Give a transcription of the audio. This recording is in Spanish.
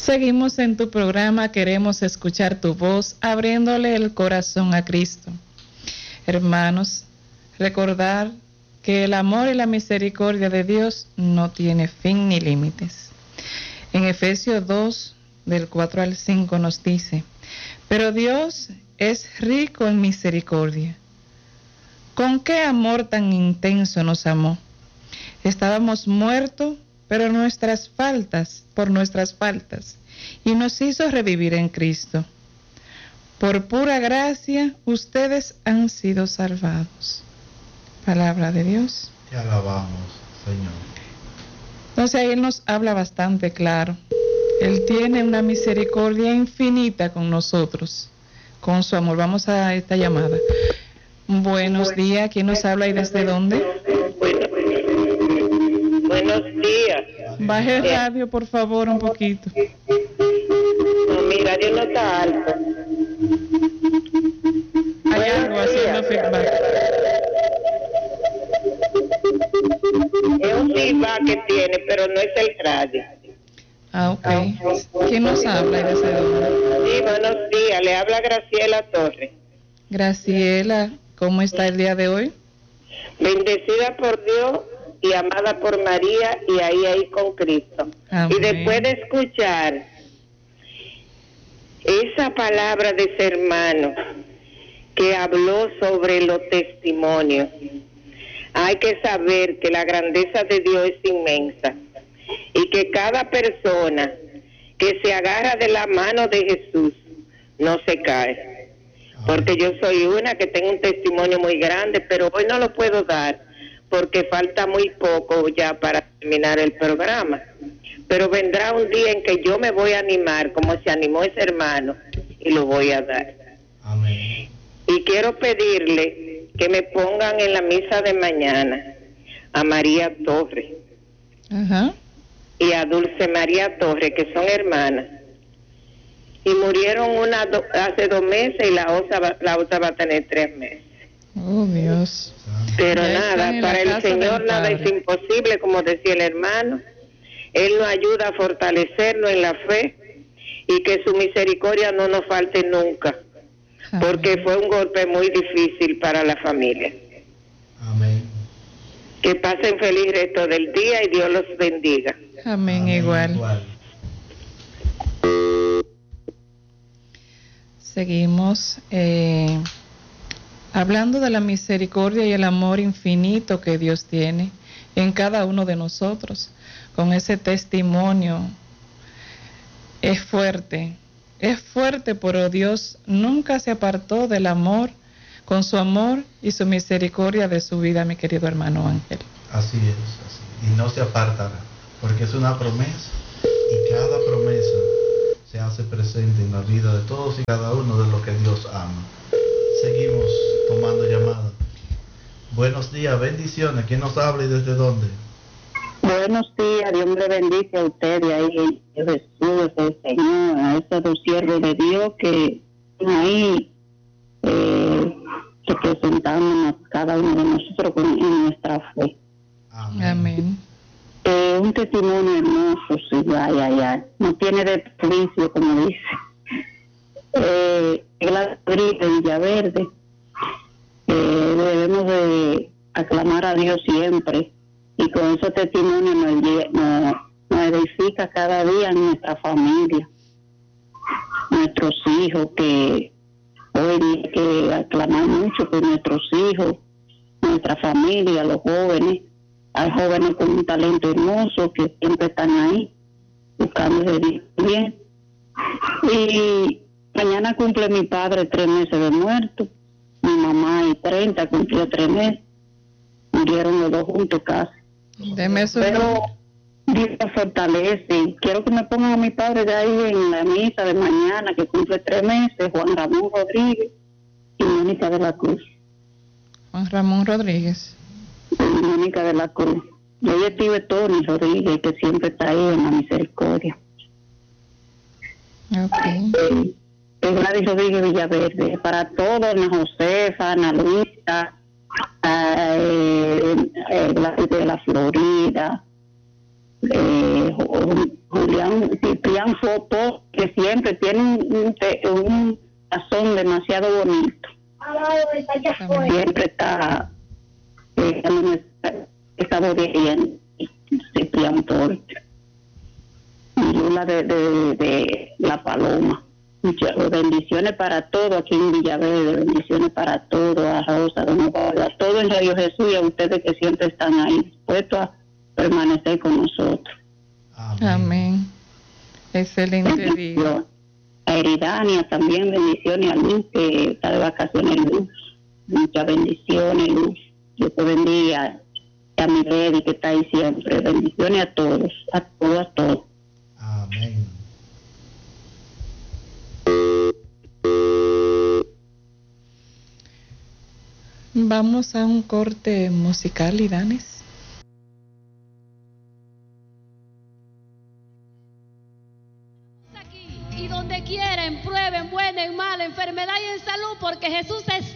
Seguimos en tu programa, queremos escuchar tu voz, abriéndole el corazón a Cristo. Hermanos, recordar que el amor y la misericordia de Dios no tiene fin ni límites. En Efesios 2, del 4 al 5 nos dice: pero Dios es rico en misericordia. ¿Con qué amor tan intenso nos amó? Estábamos muertos por nuestras faltas, y nos hizo revivir en Cristo. Por pura gracia, ustedes han sido salvados. Palabra de Dios. Te alabamos, Señor. Entonces ahí Él nos habla bastante claro. Él tiene una misericordia infinita con nosotros, con su amor. Vamos a esta llamada. Buenos días, ¿quién nos habla y desde dónde? Buenos días. Baje el radio, por favor, un poquito. No, mi radio no está alto. Hay algo haciendo feedback. Es un feedback que tiene, pero no es el radio. Ok. ¿Quién nos habla y desde dónde? Sí, buenos días. Le habla Graciela Torres. Graciela, ¿cómo está el día de hoy? Bendecida por Dios y amada por María y ahí con Cristo. Amén. Y después de escuchar esa palabra de ese hermano que habló sobre los testimonios, hay que saber que la grandeza de Dios es inmensa y que cada persona que se agarra de la mano de Jesús no se cae. Porque yo soy una que tengo un testimonio muy grande, pero hoy no lo puedo dar porque falta muy poco ya para terminar el programa. Pero vendrá un día en que yo me voy a animar como se animó ese hermano y lo voy a dar. Amén. Y quiero pedirle que me pongan en la misa de mañana a María Torres y a Dulce María Torres, que son hermanas. Y murieron una hace 2 meses y la otra va a tener 3 meses. Oh, Dios. Pero nada, para el Señor nada es imposible, como decía el hermano. Él nos ayuda a fortalecernos en la fe y que su misericordia no nos falte nunca. Amén. Porque fue un golpe muy difícil para la familia. Amén. Que pasen feliz resto del día y Dios los bendiga. Amén, igual. Seguimos hablando de la misericordia y el amor infinito que Dios tiene en cada uno de nosotros. Con ese testimonio es fuerte, pero Dios nunca se apartó del amor, con su amor y su misericordia de su vida, mi querido hermano Ángel. Así es, así. Y no se apartará, porque es una promesa, y cada promesa se hace presente en la vida de todos y cada uno de los que Dios ama. Seguimos tomando llamadas. Buenos días, bendiciones. ¿Quién nos habla y desde dónde? Buenos días, Dios le bendice a usted y ahí Jesús, el Señor, a esos 2 siervos de Dios que ahí representamos cada uno de nosotros en nuestra fe. Amén. Un testimonio hermoso, sí, no tiene desperdicio, como dice. La de Villaverde, debemos de aclamar a Dios siempre, y con esos testimonios nos edifica cada día en nuestra familia, nuestros hijos, que hoy hay que aclamar mucho por nuestros hijos, nuestra familia, los jóvenes. Hay jóvenes con un talento hermoso que siempre están ahí, buscando de bien. Y mañana cumple mi padre 3 meses de muerto, mi mamá y 30 cumplió 3 meses, murieron los 2 juntos casi. Pero Dios fortalece. Quiero que me pongan a mi padre de ahí en la misa de mañana, que cumple 3 meses, Juan Ramón Rodríguez y Mónica de la Cruz. Juan Ramón Rodríguez. Mónica de la Cruz. Yo ya tuve Tony Rodríguez, que siempre está ahí en la misericordia. Okay. Gladys Rodríguez Villaverde. Para todos, Ana Josefa, Ana Luisa, Gladys de la Florida, Ciprián Fopo, que siempre tiene un sazón demasiado bonito. Siempre está bien, Ciprián Porte. Y Lula de La Paloma. Muchas bendiciones para todo aquí en Villaverde, bendiciones para todo, a Rosa, a todo en Radio Jesús y a ustedes que siempre están ahí dispuestos a permanecer con nosotros. Amén. Excelente día. A Eridania también bendiciones, a Luz que está de vacaciones, Luz. Muchas bendiciones, Luz. Dios te bendiga. A mi Lady que está ahí siempre. Bendiciones a todos, a todos, a todos. Amén. Vamos a un corte musical, Idanes. Aquí y donde quieren, prueben, buena y mala, enfermedad y en salud, porque Jesús es